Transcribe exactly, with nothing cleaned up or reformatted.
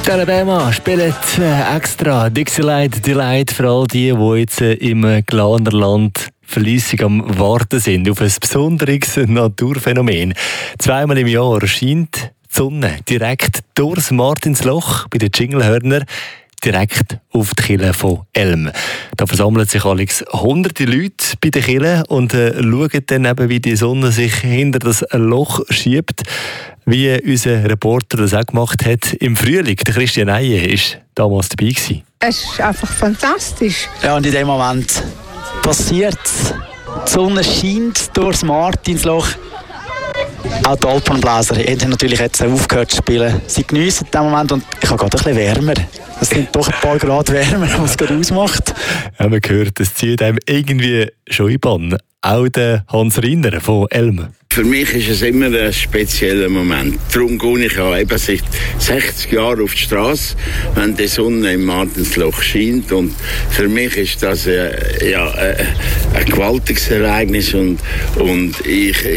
Die Alabama spielt äh, extra Dixieland Delight für all die, die jetzt äh, im Glarnerland fleissig am Warten sind auf ein besonderes Naturphänomen. Zweimal im Jahr scheint die Sonne direkt durchs Martinsloch bei den Jinglehörner direkt auf die Kille von Elm. Da versammeln sich allerdings hunderte Leute bei den Killen und äh, schauen dann eben, wie die Sonne sich hinter das Loch schiebt, wie unser Reporter das auch gemacht hat. Im Frühling, der Christian Eier war damals dabei gewesen. Es ist einfach fantastisch. Ja, und in dem Moment passiert es. Die Sonne scheint durchs Martinsloch. Auch die Alpenbläser haben natürlich jetzt aufgehört zu spielen. Sie geniessen den Moment und ich habe gerade ein bisschen wärmer. Es sind doch ein paar Grad wärmer, was es gerade ausmacht. Ja, man hört, es zieht einem irgendwie schon in die Bann. Auch der Hans Rinner von Elm. Für mich ist es immer ein spezieller Moment. Darum gehe ich ja eben seit sechzig Jahren auf die Straße, wenn die Sonne im Martinsloch scheint. Und für mich ist das äh, ja, äh, ein gewaltiges Ereignis. Und, und ich,